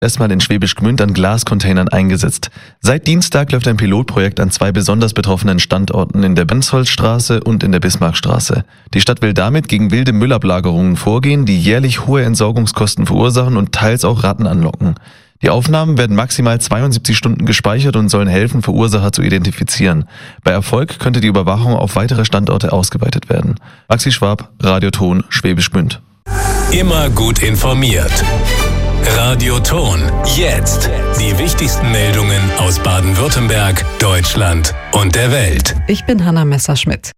erstmal in Schwäbisch Gmünd an Glascontainern eingesetzt. Seit Dienstag läuft ein Pilotprojekt an 2 besonders betroffenen Standorten in der Bensholzstraße und in der Bismarckstraße. Die Stadt will damit gegen wilde Müllablagerungen vorgehen, die jährlich hohe Entsorgungskosten verursachen und teils auch Ratten anlocken. Die Aufnahmen werden maximal 72 Stunden gespeichert und sollen helfen, Verursacher zu identifizieren. Bei Erfolg könnte die Überwachung auf weitere Standorte ausgeweitet werden. Maxi Schwab, Radioton, Schwäbisch Gmünd. Immer gut informiert. Radioton. Jetzt. Die wichtigsten Meldungen aus Baden-Württemberg, Deutschland und der Welt. Ich bin Hanna Messerschmidt.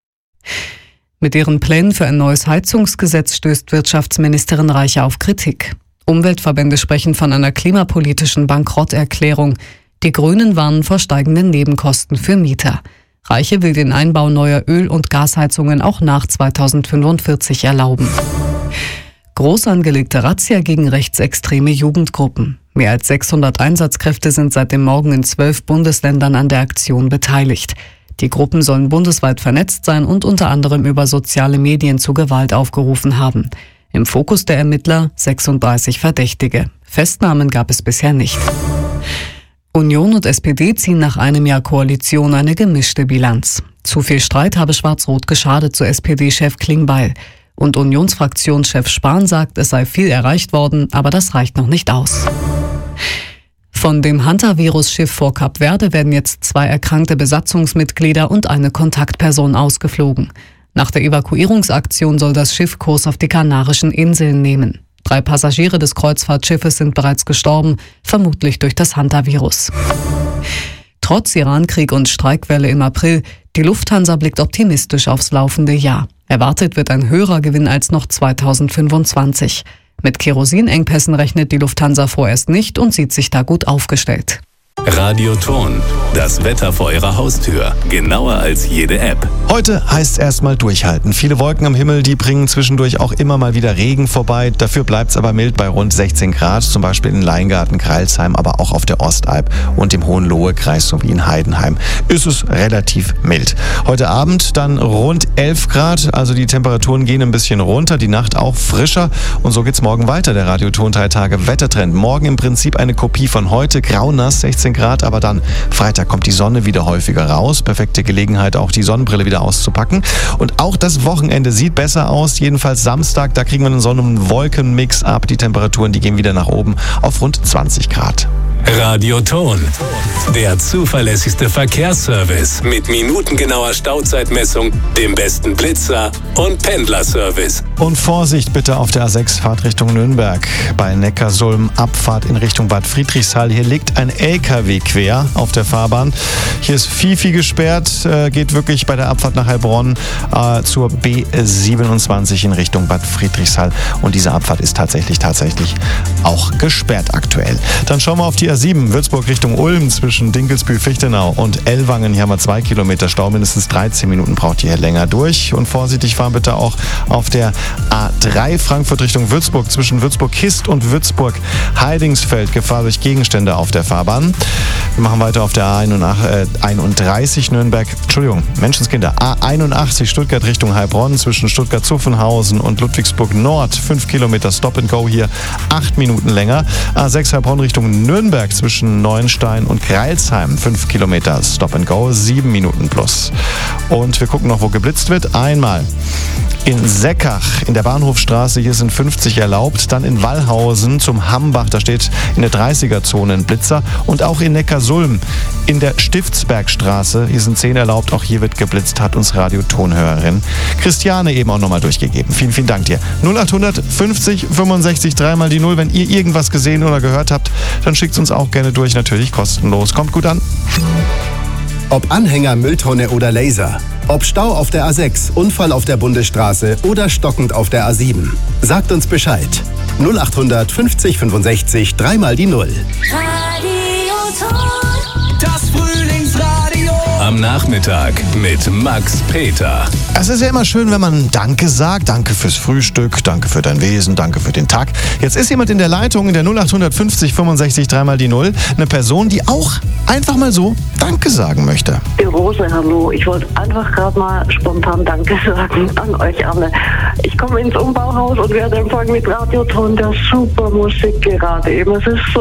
Mit ihren Plänen für ein neues Heizungsgesetz stößt Wirtschaftsministerin Reiche auf Kritik. Umweltverbände sprechen von einer klimapolitischen Bankrotterklärung. Die Grünen warnen vor steigenden Nebenkosten für Mieter. Reiche will den Einbau neuer Öl- und Gasheizungen auch nach 2045 erlauben. Groß angelegte Razzia gegen rechtsextreme Jugendgruppen. Mehr als 600 Einsatzkräfte sind seit dem Morgen in 12 Bundesländern an der Aktion beteiligt. Die Gruppen sollen bundesweit vernetzt sein und unter anderem über soziale Medien zu Gewalt aufgerufen haben. Im Fokus der Ermittler 36 Verdächtige. Festnahmen gab es bisher nicht. Union und SPD ziehen nach einem Jahr Koalition eine gemischte Bilanz. Zu viel Streit habe Schwarz-Rot geschadet, so SPD-Chef Klingbeil. Und Unionsfraktionschef Spahn sagt, es sei viel erreicht worden, aber das reicht noch nicht aus. Von dem Hantavirus-Schiff vor Kap Verde werden jetzt 2 erkrankte Besatzungsmitglieder und eine Kontaktperson ausgeflogen. Nach der Evakuierungsaktion soll das Schiff Kurs auf die Kanarischen Inseln nehmen. 3 Passagiere des Kreuzfahrtschiffes sind bereits gestorben, vermutlich durch das Hantavirus. Trotz Irankrieg und Streikwelle im April, die Lufthansa blickt optimistisch aufs laufende Jahr. Erwartet wird ein höherer Gewinn als noch 2025. Mit Kerosinengpässen rechnet die Lufthansa vorerst nicht und sieht sich da gut aufgestellt. Radioton. Das Wetter vor Ihrer Haustür. Genauer als jede App. Heute heißt es erstmal durchhalten. Viele Wolken am Himmel, die bringen zwischendurch auch immer mal wieder Regen vorbei. Dafür bleibt es aber mild bei rund 16 Grad, zum Beispiel in Leingarten, Crailsheim, aber auch auf der Ostalb und im Hohenlohe-Kreis sowie in Heidenheim ist es relativ mild. Heute Abend dann rund 11 Grad, also die Temperaturen gehen ein bisschen runter, die Nacht auch frischer und so geht's morgen weiter. Der Radioton 3 Tage Wettertrend. Morgen im Prinzip eine Kopie von heute, graunass, 16 Grad, aber dann Freitag kommt die Sonne wieder häufiger raus. Perfekte Gelegenheit, auch die Sonnenbrille wieder auszupacken. Und auch das Wochenende sieht besser aus. Jedenfalls Samstag, da kriegen wir einen Sonnen- und Wolkenmix ab. Die Temperaturen, die gehen wieder nach oben auf rund 20 Grad. Radioton. Der zuverlässigste Verkehrsservice mit minutengenauer Stauzeitmessung, dem besten Blitzer und Pendlerservice. Und Vorsicht bitte auf der A6 Fahrtrichtung Nürnberg. Bei Neckarsulm Abfahrt in Richtung Bad Friedrichshall. Hier liegt ein LKW quer auf der Fahrbahn. Hier ist viel gesperrt. Geht wirklich bei der Abfahrt nach Heilbronn zur B27 in Richtung Bad Friedrichshall. Und diese Abfahrt ist tatsächlich auch gesperrt aktuell. Dann schauen wir auf die A7 Würzburg Richtung Ulm zwischen Dinkelsbühl-Fichtenau und Ellwangen. Hier haben wir 2 Kilometer Stau, mindestens 13 Minuten braucht ihr hier länger durch. Und vorsichtig fahren bitte auch auf der A3 Frankfurt Richtung Würzburg zwischen Würzburg-Kist und Würzburg-Heidingsfeld. Gefahr durch Gegenstände auf der Fahrbahn. Wir machen weiter auf der A31 Menschenskinder. A81 Stuttgart Richtung Heilbronn zwischen Stuttgart-Zuffenhausen und Ludwigsburg Nord. 5 Kilometer Stop and Go hier, 8 Minuten länger. A6 Heilbronn Richtung Nürnberg zwischen Neuenstein und Crailsheim. 5 Kilometer Stop and Go, 7 Minuten plus. Und wir gucken noch, wo geblitzt wird. Einmal in Seckach in der Bahnhofstraße, hier sind 50 erlaubt. Dann in Wallhausen zum Hambach, da steht in der 30er-Zone ein Blitzer. Und auch in Neckarsulm in der Stiftsbergstraße, hier sind 10 erlaubt. Auch hier wird geblitzt, hat uns Radiotonhörerin Christiane eben auch nochmal durchgegeben. Vielen Dank dir. 0800 50 65 3 mal die 0. Wenn ihr irgendwas gesehen oder gehört habt, dann schickt es uns auch gerne durch, natürlich kostenlos. Kommt gut an. Ob Anhänger, Mülltonne oder Laser. Ob Stau auf der A6, Unfall auf der Bundesstraße oder stockend auf der A7. Sagt uns Bescheid. 0800 50 65 3 mal die 0. Am am Nachmittag mit Max Peter. Es ist ja immer schön, wenn man Danke sagt. Danke fürs Frühstück, danke für dein Wesen, danke für den Tag. Jetzt ist jemand in der Leitung in der 0850 65 3 die 0. Eine Person, die auch einfach mal so Danke sagen möchte. Die Rose, hallo. Ich wollte einfach gerade mal spontan Danke sagen an euch alle. Ich komme ins Umbauhaus und werde empfangen mit Radioton der super Musik gerade eben. Es ist so